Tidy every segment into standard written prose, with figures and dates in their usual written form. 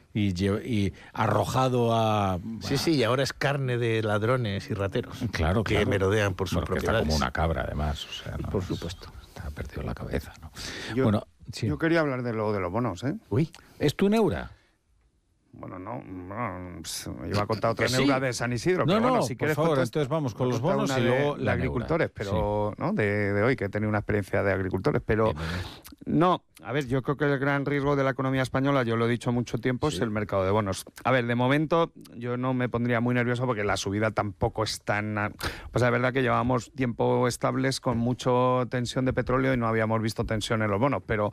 y arrojado a... Sí, y ahora es carne de ladrones y rateros. Claro, que merodean por sus propiedades. Está como una cabra, además. O sea, ¿no? Por supuesto. Está perdido la cabeza, ¿no? Yo quería hablar de los bonos, ¿eh? Uy, ¿es tu Neura? Bueno, no, iba a contar otra neura de San Isidro. No, pero bueno, no, si quieres, por favor, entonces vamos con los bonos y luego de agricultores, pero ¿no? de hoy, que he tenido una experiencia de agricultores, pero no, a ver, yo creo que el gran riesgo de la economía española, yo lo he dicho mucho tiempo, es el mercado de bonos. A ver, de momento yo no me pondría muy nervioso porque la subida tampoco es tan... Pues es verdad que llevábamos tiempo estables con mucha tensión de petróleo y no habíamos visto tensión en los bonos, pero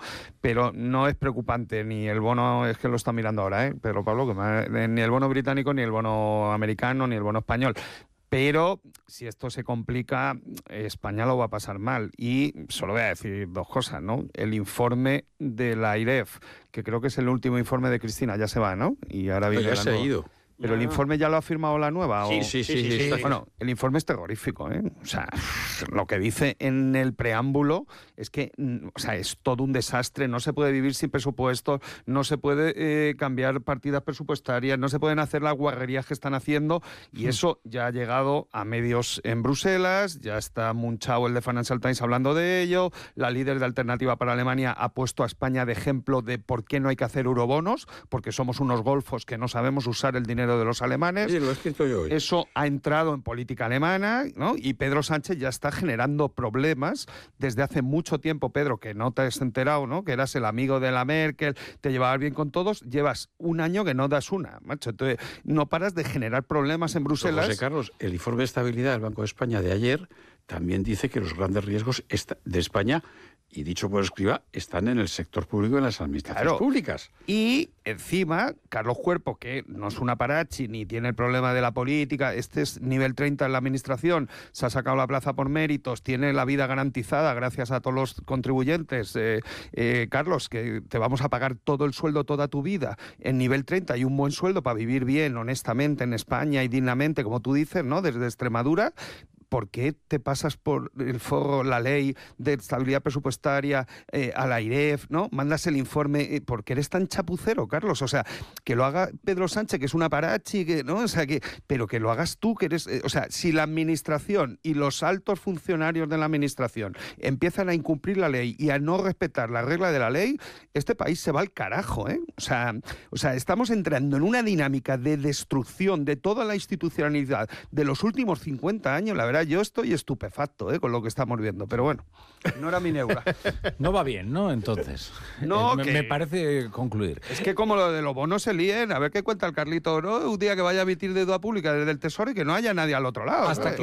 no es preocupante, ni el bono, es que lo está mirando ahora, Pedro Pablo, ni el bono británico, ni el bono americano, ni el bono español. Pero si esto se complica, España lo va a pasar mal. Y solo voy a decir dos cosas, ¿no? El informe de la AIREF, que creo que es el último informe de Cristina, ya se va, ¿no? Y ahora viene ya se ha ido. ¿Pero el informe ya lo ha firmado la nueva? Sí. Bueno, el informe es terrorífico, ¿eh? O sea, lo que dice en el preámbulo es que, o sea, es todo un desastre. No se puede vivir sin presupuestos, no se puede cambiar partidas presupuestarias, no se pueden hacer las guarrerías que están haciendo, y eso ya ha llegado a medios en Bruselas, ya está Munchau, el de Financial Times, hablando de ello. La líder de Alternativa para Alemania ha puesto a España de ejemplo de por qué no hay que hacer eurobonos, porque somos unos golfos que no sabemos usar el dinero de los alemanes. Sí, lo he escrito yo hoy. Eso ha entrado en política alemana, ¿no? Y Pedro Sánchez ya está generando problemas desde hace mucho tiempo. Pedro, que no te has enterado, ¿no? Que eras el amigo de la Merkel, te llevabas bien con todos, llevas un año que no das una, macho. Entonces, no paras de generar problemas en Bruselas. José Carlos, el informe de estabilidad del Banco de España de ayer también dice que los grandes riesgos de España, y dicho por escriba, están en el sector público y en las administraciones públicas. Y encima, Carlos Cuerpo, que no es un aparachi ni tiene el problema de la política, este es nivel 30 en la administración, se ha sacado la plaza por méritos, tiene la vida garantizada gracias a todos los contribuyentes. Carlos, que te vamos a pagar todo el sueldo toda tu vida en nivel 30 y un buen sueldo para vivir bien, honestamente, en España y dignamente, como tú dices, ¿no? Desde Extremadura. ¿Por qué te pasas por el forro la ley de estabilidad presupuestaria a la AIREF, ¿no? Mandas el informe, porque eres tan chapucero, Carlos. O sea, que lo haga Pedro Sánchez, que es un aparachi, ¿no? O sea, pero que lo hagas tú, que eres... o sea, si la administración y los altos funcionarios de la administración empiezan a incumplir la ley y a no respetar la regla de la ley, este país se va al carajo, ¿eh? O sea, estamos entrando en una dinámica de destrucción de toda la institucionalidad de los últimos 50 años, la verdad. Yo estoy estupefacto con lo que estamos viendo, pero bueno, no era mi neura. No va bien, ¿no? Entonces, no, me parece concluir. Es que como lo de los bonos se líen, a ver qué cuenta el Carlito, ¿no? Un día que vaya a emitir deuda pública desde el Tesoro y que no haya nadie al otro lado. ¿Hasta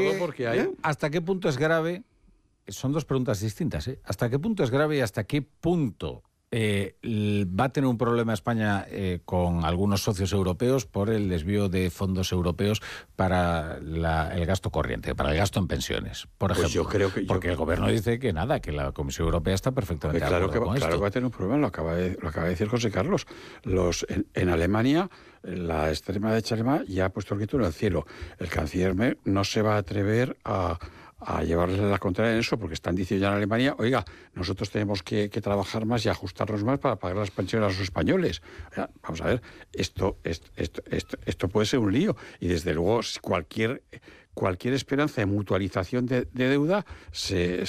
qué punto es grave? Son dos preguntas distintas, ¿eh? ¿Hasta qué punto es grave y hasta qué punto va a tener un problema España con algunos socios europeos por el desvío de fondos europeos para el gasto corriente, para el gasto en pensiones, por ejemplo? Pues yo creo que porque el gobierno dice que nada, que la Comisión Europea está perfectamente de acuerdo con esto. Claro que va a tener un problema, lo acaba de decir José Carlos. En Alemania, la extrema derecha alemana ya ha puesto el grito en el cielo. El canciller no se va a atrever a llevarles la contraria en eso, porque están diciendo ya en Alemania, oiga, nosotros tenemos que trabajar más y ajustarnos más para pagar las pensiones a los españoles. O sea, vamos a ver, esto puede ser un lío, y desde luego cualquier esperanza de mutualización de deuda se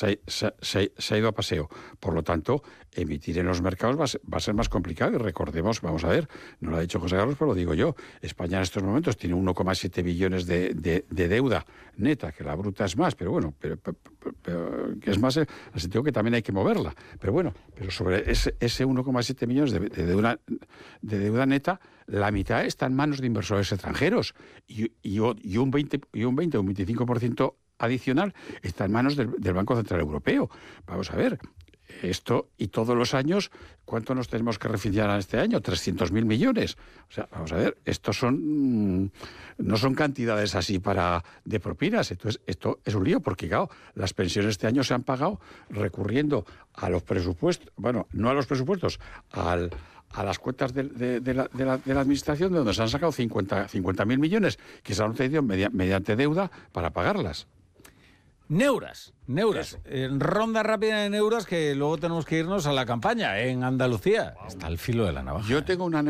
ha ido a paseo. Por lo tanto, emitir en los mercados va a ser más complicado. Y recordemos, vamos a ver, no lo ha dicho José Carlos, pero lo digo yo, España en estos momentos tiene 1,7 billones de deuda neta, que la bruta es más, pero bueno, pero que es más en el sentido que también hay que moverla. Pero bueno, pero sobre ese 1,7 millones de deuda neta, la mitad está en manos de inversores extranjeros y un 20 o un 25% adicional está en manos del Banco Central Europeo. Vamos a ver, esto, y todos los años, ¿cuánto nos tenemos que refinanciar este año? 300.000 millones. O sea, vamos a ver, no son cantidades así de propinas. Entonces, esto es un lío, porque claro, las pensiones este año se han pagado recurriendo a los presupuestos, bueno, no a los presupuestos, a las cuentas de la administración, de donde se han sacado 50.000 millones que se han obtenido mediante deuda para pagarlas. Neuras. Ronda rápida de neuras, que luego tenemos que irnos a la campaña en Andalucía. Está al filo de la navaja. Yo tengo una